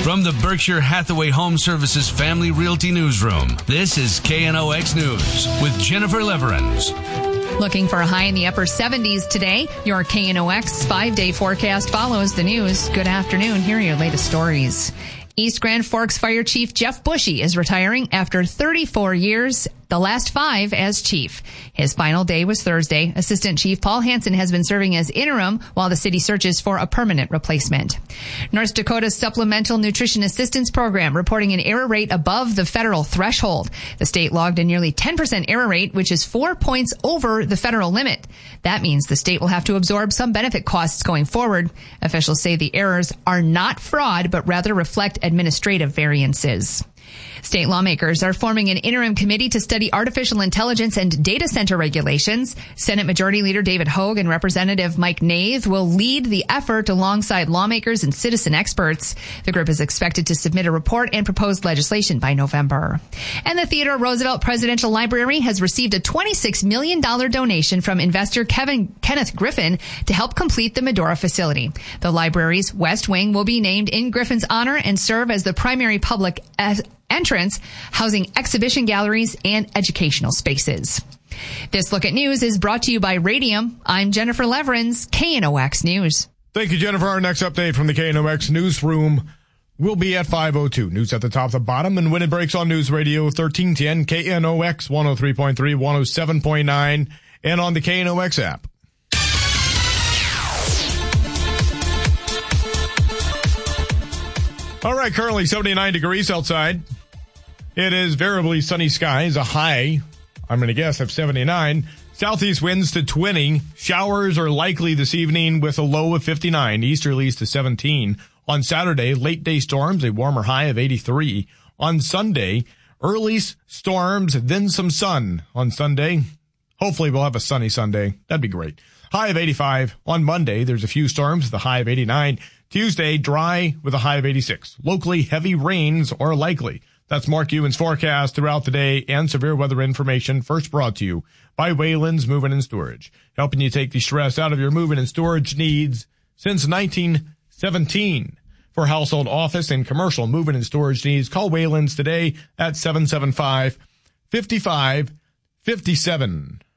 From the Berkshire Hathaway Home Services Family Realty Newsroom, this is KNOX News with Jennifer Leverins. Looking for a high in the upper 70s today. Your KNOX 5-day forecast follows the news. Good afternoon. Here are your latest stories. East Grand Forks Fire Chief Jeff Bushy is retiring after 34 years, the last 5 as chief. His final day was Thursday. Assistant Chief Paul Hansen has been serving as interim while the city searches for a permanent replacement. North Dakota's Supplemental Nutrition Assistance Program reporting an error rate above the federal threshold. The state logged a nearly 10% error rate, which is 4 points over the federal limit. That means the state will have to absorb some benefit costs going forward. Officials say the errors are not fraud, but rather reflect administrative variances. State lawmakers are forming an interim committee to study artificial intelligence and data center regulations. Senate Majority Leader David Hogue and Representative Mike Nath will lead the effort alongside lawmakers and citizen experts. The group is expected to submit a report and proposed legislation by November. And the Theodore Roosevelt Presidential Library has received a $26 million donation from investor Kenneth Griffin to help complete the Medora facility. The library's West Wing will be named in Griffin's honor and serve as the primary public entrance, housing exhibition galleries and educational spaces. This Look at News is brought to you by Radium. I'm Jennifer Leverins, KNOX News. Thank you, Jennifer. Our next update from the KNOX newsroom will be at 5:02. News at the top, the bottom, and when it breaks on News Radio 1310, KNOX 103.3, 107.9, and on the KNOX app. All right, currently 79 degrees outside. It is variably sunny skies, a high, I'm going to guess, of 79. Southeast winds to 20. Showers are likely this evening with a low of 59. Easterlies to 17. On Saturday, late day storms, a warmer high of 83. On Sunday, early storms, then some sun. On Sunday, hopefully we'll have a sunny Sunday. That'd be great. High of 85. On Monday, there's a few storms with a high of 89. Tuesday, dry with a high of 86. Locally, heavy rains are likely. That's Mark Ewan's forecast throughout the day and severe weather information first brought to you by Wayland's Moving and Storage, helping you take the stress out of your moving and storage needs since 1917. For household, office, and commercial moving and storage needs, call Wayland's today at 775-5557.